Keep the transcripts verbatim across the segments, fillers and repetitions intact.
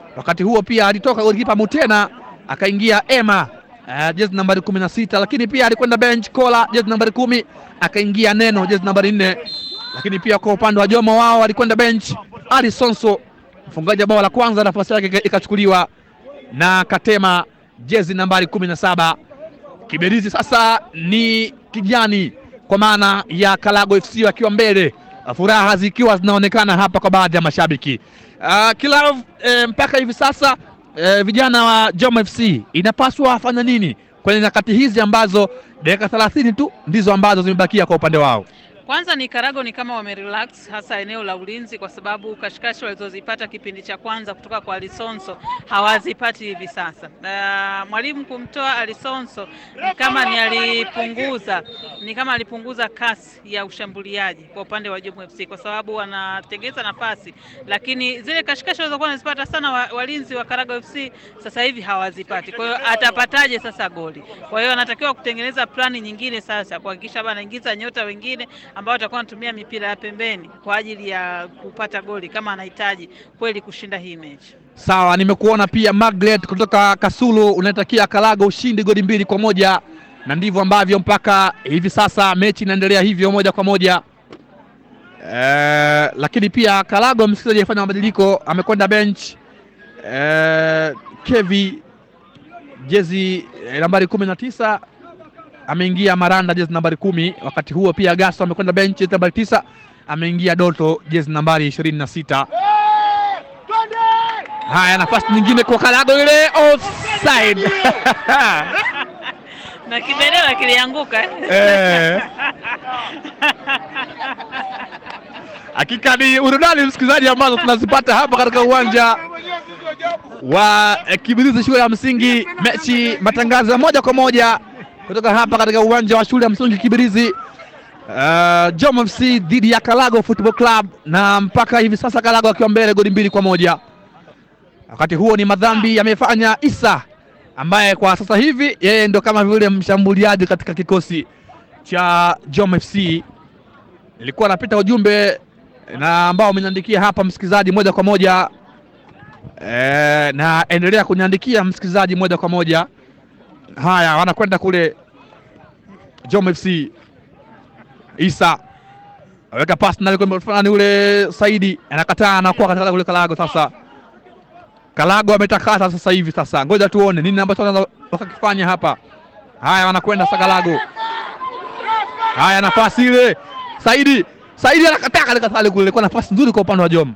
Wakati huo pia alitoka golikipa Mutena akaingia Emma uh, jezi nambari kumi na sita, lakini pia alikwenda bench Kola jezi nambari kumi akaingia Neno jezi nambari nne. Lakini pia kwa upande wa Jomo wao alikwenda bench Ali Sonso, mfungaji bao la kwanza, nafasi yake ikachukuliwa na Katema jezi nambari kumi na saba. Kibirizi sasa ni kijani kwa maana ya Kalago F C wakiwa mbele, furaha zikiwa zinaonekana hapa kwa baadhi ya mashabiki. Uh, kila e, mpaka hivi sasa e, vijana wa Jomo F C inapaswa wafanya nini kwenye nyakati hizi ambazo dakika thelathini tu ndizo ambazo zimebakia kwa upande wao? Kwanza ni Karago ni kama wamerelax hasa eneo la ulinzi, kwa sababu kashikashi walizozipata kipindi cha kwanza kutoka kwa Alisonso hawazipati hivi sasa. Uh, mwalimu kumtoa Alisonso ni kama ni alipunguza ni kama alipunguza kasi ya ushambuliaji kwa upande wa Jomo F C, kwa sababu wanatengeza nafasi, lakini zile kashikashi walizokuwa wanazipata sana wa, walinzi wa Karago F C sasa hivi hawazipati. Kwa hiyo atapataje sasa goli? Kwa hiyo anatakiwa kutengeneza plani nyingine sasa, kuhakikisha bana anaingiza nyota wengine ambao atakuwa anatumia mipira ya pembeni kwa ajili ya kupata goli kama anahitaji kweli kushinda hii mechi. Sawa, nimekuona pia Maglet kutoka Kasulu unatakia Kalago ushindi goli mbili kwa moja, na ndivyo ambavyo mpaka hivi sasa mechi inaendelea hivyo moja kwa moja. Eh, lakini pia Kalago msikilizaji afanya mabadiliko, amekwenda bench eh, Kevi jezi eh, nambari kumi na tisa ameingia Maranda jezi nambari kumi. Wakati huo pia Gasto amekwenda bench jezi nambari tisa, ameingia Doto jezi nambari ishirini na sita. Haya, nafasi nyingine kwa Kalago, ile offside na kibendera kilianguka eh. Hakika ni urudani msikilizaji ambazo tunazipata hapa katika uwanja wa eh, Kibirizi shule ya msingi, mechi matangazo ya moja kwa moja kutoka hapa katika uwanja wa shule ya msingi Kibirizi, uh, Jomo F C dhidi ya Kalago Football Club, na mpaka hivi sasa Kalago akiwa mbele goli mbili kwa moja. Wakati huo ni madhambi yamefanya Isa, ambaye kwa sasa hivi yeye ndo kama vile mshambuliaji katika kikosi cha Jomo F C. Nilikuwa napita ujumbe na ambao umeniandikia hapa msikilizaji moja kwa moja, e, na endelea kuniandikia msikilizaji moja kwa moja. Haya, wanakwenda kule Jomo F C. Isa aweka pasi na yule fulani ule Saidi anakataa na kwa katika kule Kalago. Sasa Kalago ametakata sasa hivi, sasa ngoja tuone nini ambacho wanaweza wakifanya hapa. Haya, wanakwenda sasa Kalago. Haya, nafasi ile Saidi Saidi anakataa katika pale kule, kwa nafasi nzuri kwa upande wa Jomo.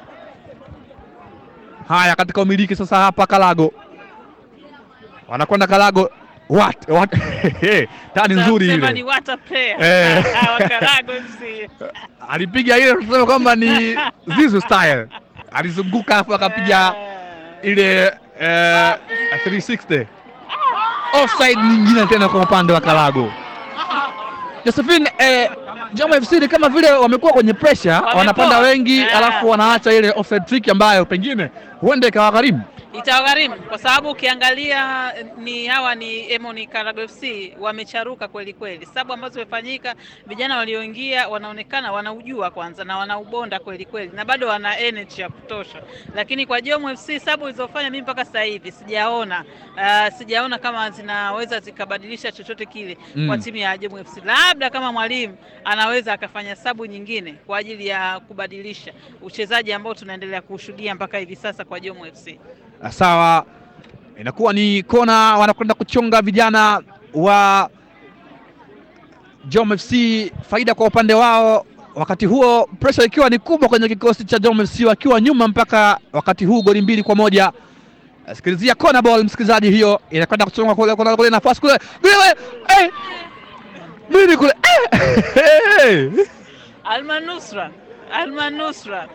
Haya, katika umiliki sasa hapa Kalago wanakwenda Kalago. What what tani nzuri ile ni water player eh wa Kalago F C alipiga ile tunasema kwamba ni Zizu style, alizunguka hapo akapiga ile eh three sixty. Offside nyingine tena kwa upande wa Kalago. Josephine, eh Jomo F C ni kama vile wamekuwa kwenye pressure, wanapanda wengi yeah, alafu wanaacha ile offside trick ambayo pengine huenda ikawagharimu. Itawagharimu kwa sababu ukiangalia ni hawa ni Emoni Karago F C wamecharuka kweli kweli. Sababu ambazo zimefanyika, vijana walioingia wanaonekana wanaujua kwanza na wanaubonda kweli kweli na bado wana energy ya kutosha. Lakini kwa Jomo F C sababu zilizofanya mimi mpaka sasa hivi sijaona uh, sijaona kama zinaweza zikabadilisha chochote kile mm. kwa timu ya Jomo F C. Labda kama mwalimu anaweza akafanya sababu nyingine kwa ajili ya kubadilisha uchezaji ambao tunaendelea kushuhudia mpaka hivi sasa kwa Jomo F C. Sawa, inakuwa ni kona, wanakwenda kuchonga vijana wa Jomo F C, faida kwa upande wao. Wakati huo pressure ikiwa ni kubwa kwenye kikosi cha Jomo F C, wakiwa nyuma mpaka wakati huu goli mbili kwa moja. Sikilizia corner ball msikilizaji, hiyo inakwenda kuchonga kule, kuna kule nafasi kule eh nini kule eh Almanusra Almanusra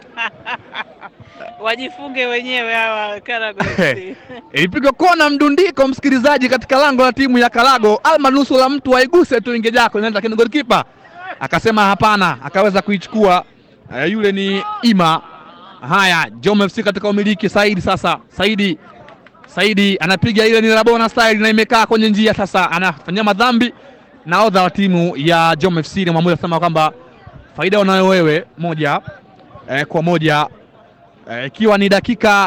wajifunge wenyewe hawa Karago F C. Ilipigwa kona mdundiko msikilizaji katika lango la timu ya Kalago. Almanusra mtu aiguse tu ingejako inaenda, lakini goalkeeper akasema hapana, akaweza kuichukua. Uh, yule ni Ima. Haya, Jomo F C katika umiliki. Saidi sasa, Saidi Saidi anapiga ile, ni Rabona style na imekaa kwenye njia. Sasa anafanya madhambi na odha wa timu ya Jomo F C, na mwamuzi anasema kwamba faida unayo wewe moja eh, kwa moja ikiwa eh, ni dakika